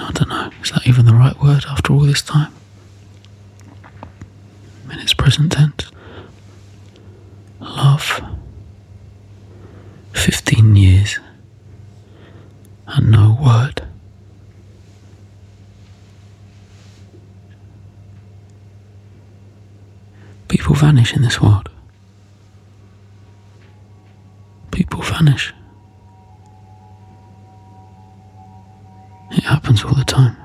I don't know, is that even the right word after all this time? In its present tense. Love. 15 years. And no word. People vanish in this world. People vanish. It happens all the time.